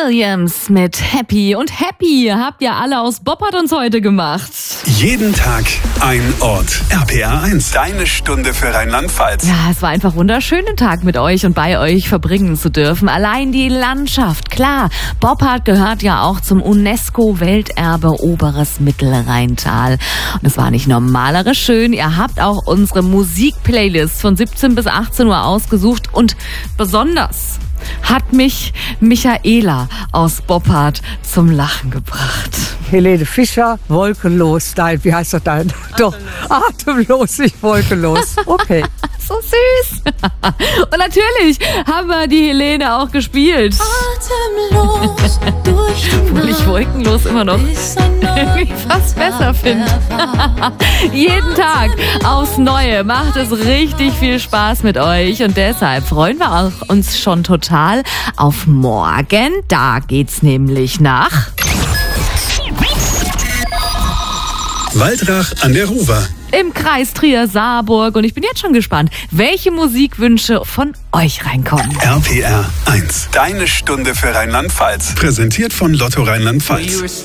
Williams mit Happy. Und Happy habt ihr alle aus Boppard uns heute gemacht. Jeden Tag ein Ort. RPR 1, deine Stunde für Rheinland-Pfalz. Ja, es war einfach wunderschön, den Tag mit euch und bei euch verbringen zu dürfen. Allein die Landschaft, klar. Boppard gehört ja auch zum UNESCO-Welterbe Oberes Mittelrheintal. Und es war nicht nur malerisch schön, ihr habt auch unsere Musikplaylist von 17 bis 18 Uhr ausgesucht und besonders hat mich Michaela aus Boppard zum Lachen gebracht. Helene Fischer, wolkenlos. Nein, wie heißt das dann? Doch, atemlos, nicht wolkenlos. Okay. So süß. Und natürlich haben wir die Helene auch gespielt. Atemlos durch die Weil ich wolkenlos immer noch irgendwie fast besser finde. Jeden Tag aufs Neue macht es richtig viel Spaß mit euch und deshalb freuen wir auch uns schon total auf morgen. Da geht's nämlich nach Waldrach an der Ruwer. im Kreis Trier-Saarburg und ich bin jetzt schon gespannt, welche Musikwünsche von euch reinkommen. RPR 1, deine Stunde für Rheinland-Pfalz. Präsentiert von Lotto Rheinland-Pfalz.